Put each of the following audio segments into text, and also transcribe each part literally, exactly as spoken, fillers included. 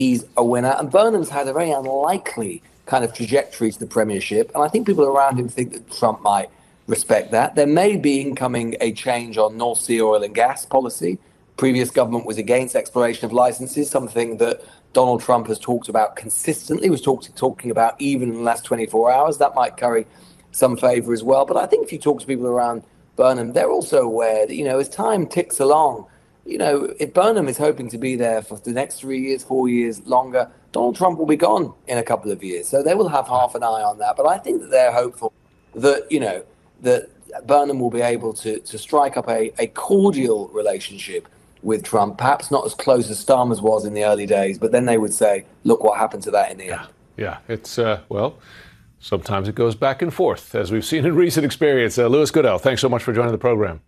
he's a winner. And Burnham's had a very unlikely kind of trajectory to the premiership. And I think people around him think that Trump might respect that. There may be incoming a change on North Sea oil and gas policy. Previous government was against exploration of licenses, something that Donald Trump has talked about consistently, was talk, talking about even in the last twenty-four hours. That might carry some favor as well. But I think if you talk to people around Burnham, they're also aware that, you know, as time ticks along, you know, if Burnham is hoping to be there for the next three years, four years longer, Donald Trump will be gone in a couple of years. So they will have half an eye on that. But I think that they're hopeful that, you know, that Burnham will be able to, to strike up a, a cordial relationship with Trump, perhaps not as close as Starmer's was in the early days, but then they would say, look what happened to that in the yeah. end. Yeah, it's, uh, well, sometimes it goes back and forth, as we've seen in recent experience. Uh, Louis Goodell, thanks so much for joining the program.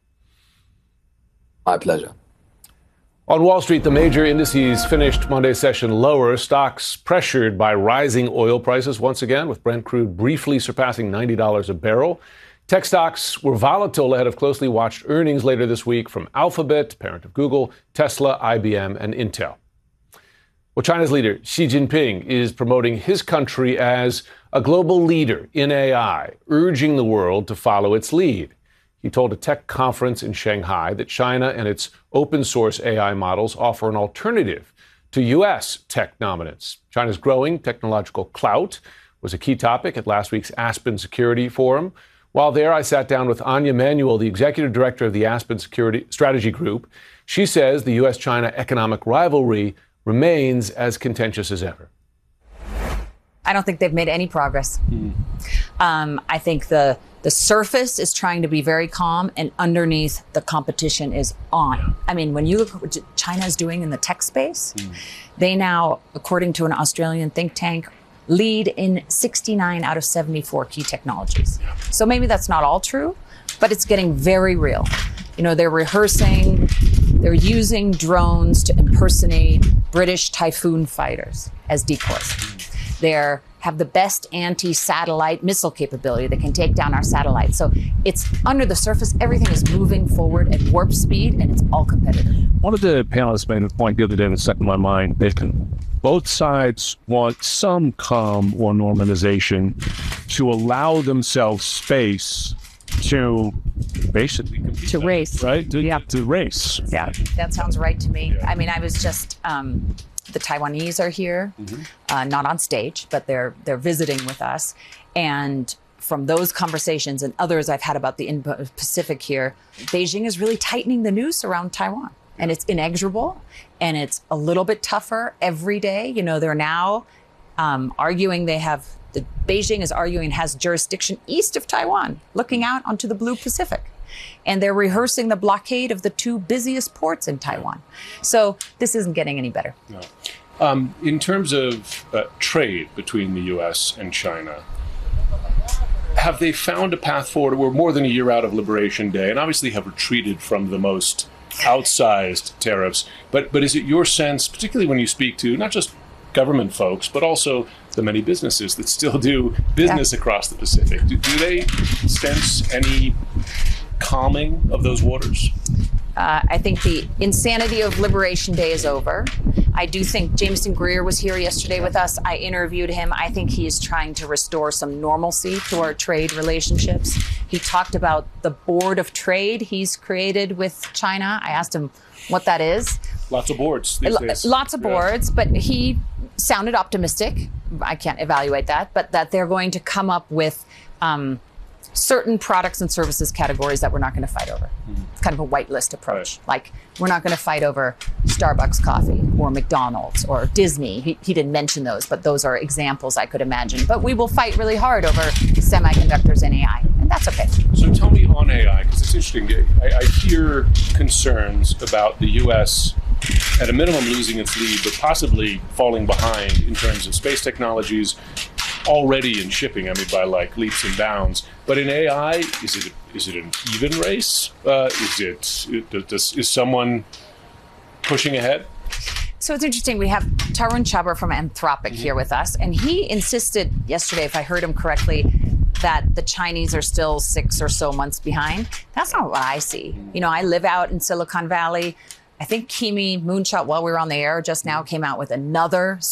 My pleasure. On Wall Street, the major indices finished Monday's session lower. Stocks pressured by rising oil prices once again, with Brent crude briefly surpassing ninety dollars a barrel. Tech stocks were volatile ahead of closely watched earnings later this week from Alphabet, parent of Google, Tesla, I B M, and Intel. Well, China's leader, Xi Jinping, is promoting his country as a global leader in A I, urging the world to follow its lead. He told a tech conference in Shanghai that China and its open source A I models offer an alternative to U S tech dominance. China's growing technological clout was a key topic at last week's Aspen Security Forum. While there, I sat down with Anya Manuel, the executive director of the Aspen Security Strategy Group. She says the U S China economic rivalry remains as contentious as ever. I don't think they've made any progress. Mm. Um, I think the the surface is trying to be very calm, and underneath the competition is on. I mean, when you look at what China is doing in the tech space, mm. they now, according to an Australian think tank, lead in sixty-nine out of seventy-four key technologies. So maybe that's not all true, but it's getting very real. You know, they're rehearsing, they're using drones to impersonate British Typhoon fighters as decoys. They have the best anti-satellite missile capability that can take down our satellites. So it's under the surface, everything is moving forward at warp speed, and it's all competitive. One of the panelists made a point the other day that stuck in my mind. They can, both sides want some calm or normalization to allow themselves space to basically compete. To race. Right? To, yeah. to race. Yeah, that sounds right to me. Yeah. I mean, I was just... Um, The Taiwanese are here, mm-hmm. uh, not on stage, but they're they're visiting with us. And from those conversations and others I've had about the Indo-Pacific here, Beijing is really tightening the noose around Taiwan. And it's inexorable, and it's a little bit tougher every day. You know, they're now um, arguing they have, the Beijing is arguing has jurisdiction east of Taiwan, looking out onto the blue Pacific. And they're rehearsing the blockade of the two busiest ports in Taiwan. So this isn't getting any better. No. Um, in terms of uh, trade between the U S and China, have they found a path forward? We're more than a year out of Liberation Day, and obviously have retreated from the most outsized tariffs. But, but is it your sense, particularly when you speak to not just government folks, but also the many businesses that still do business yeah. across the Pacific, do, do they sense any calming of those waters? Uh, I think the insanity of Liberation Day is over. I do think Jameson Greer was here yesterday with us. I interviewed him. I think he is trying to restore some normalcy to our trade relationships. He talked about the Board of Trade he's created with China. I asked him what that is. Lots of boards these days. Lots of boards, yeah. But he sounded optimistic. I can't evaluate that, but that they're going to come up with um, certain products and services categories that we're not going to fight over. Mm-hmm. It's kind of a white list approach. Right. Like, we're not going to fight over Starbucks coffee or McDonald's or Disney. He, he didn't mention those, but those are examples I could imagine. But we will fight really hard over semiconductors and A I, and that's okay. So tell me on A I, because it's interesting. I, I hear concerns about the U S at a minimum losing its lead, but possibly falling behind in terms of space technologies, already in shipping, I mean, by like leaps and bounds. But in A I, is it is it an even race? Uh, is it does, is someone pushing ahead? So it's interesting. We have Tarun Chhabra from Anthropic mm-hmm. here with us, and he insisted yesterday, if I heard him correctly, that the Chinese are still six or so months behind. That's not what I see. You know, I live out in Silicon Valley. I think Kimi Moonshot, while we were on the air just now, came out with another